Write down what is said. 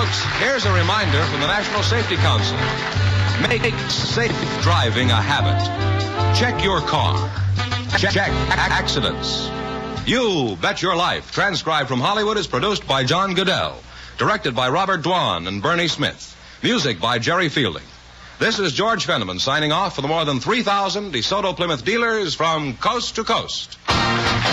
folks, here's a reminder from the National Safety Council. Make safe driving a habit. Check your car. Check accidents. You Bet Your Life, transcribed from Hollywood, is produced by John Goodell. Directed by Robert Dwan and Bernie Smith. Music by Jerry Fielding. This is George Fenneman signing off for the more than 3,000 DeSoto Plymouth dealers from coast to coast.